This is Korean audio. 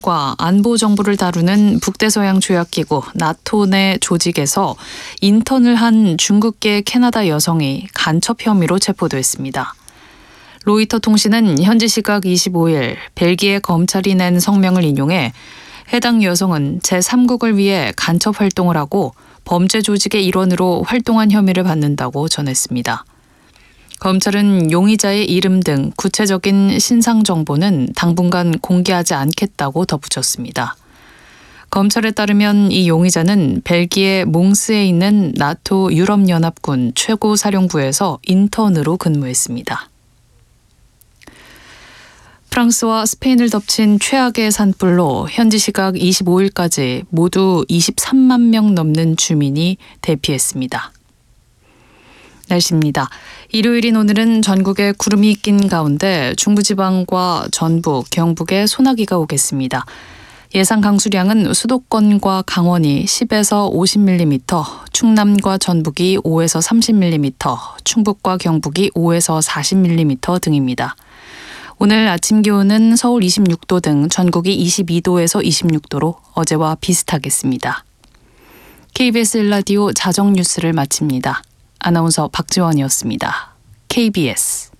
과 안보 정보를 다루는 북대서양 조약기구 나토 내 조직에서 인턴을 한 중국계 캐나다 여성이 간첩 혐의로 체포됐습니다. 로이터 통신은 현지 시각 25일 벨기에 검찰이 낸 성명을 인용해 해당 여성은 제3국을 위해 간첩 활동을 하고 범죄 조직의 일원으로 활동한 혐의를 받는다고 전했습니다. 검찰은 용의자의 이름 등 구체적인 신상 정보는 당분간 공개하지 않겠다고 덧붙였습니다. 검찰에 따르면 이 용의자는 벨기에 몽스에 있는 나토 유럽연합군 최고사령부에서 인턴으로 근무했습니다. 프랑스와 스페인을 덮친 최악의 산불로 현지 시각 25일까지 모두 23만 명 넘는 주민이 대피했습니다. 날씨입니다. 일요일인 오늘은 전국에 구름이 낀 가운데 중부지방과 전북, 경북에 소나기가 오겠습니다. 예상 강수량은 수도권과 강원이 10에서 50mm, 충남과 전북이 5에서 30mm, 충북과 경북이 5에서 40mm 등입니다. 오늘 아침 기온은 서울 26도 등 전국이 22도에서 26도로 어제와 비슷하겠습니다. KBS 1라디오 자정뉴스를 마칩니다. 아나운서 박지원이었습니다. KBS